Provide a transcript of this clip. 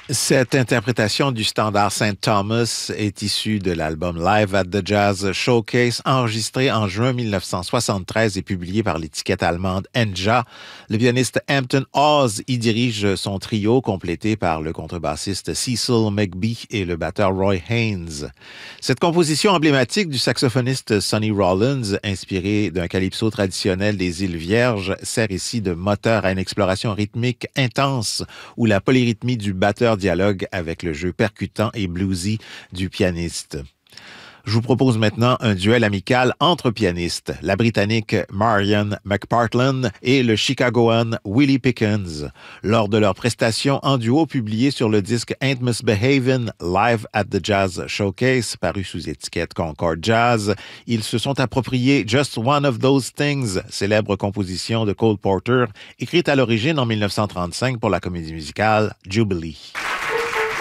Cette interprétation du standard Saint Thomas est issue de l'album Live at the Jazz Showcase, enregistré en juin 1973 et publié par l'étiquette allemande Enja. Le pianiste Hampton Hawes y dirige son trio, complété par le contrebassiste Cecil McBee et le batteur Roy Haynes. Cette composition emblématique du saxophoniste Sonny Rollins, inspirée d'un calypso traditionnel des îles Vierges, sert ici de moteur à une exploration rythmique intense où la polyrythmie du batteur dialogue avec le jeu percutant et bluesy du pianiste. Je vous propose maintenant un duel amical entre pianistes, la Britannique Marian McPartland et le Chicagoan Willie Pickens. Lors de leur prestation en duo publiée sur le disque Ain't Misbehavin' Live at the Jazz Showcase, paru sous étiquette Concord Jazz, ils se sont appropriés Just One of Those Things, célèbre composition de Cole Porter, écrite à l'origine en 1935 pour la comédie musicale Jubilee.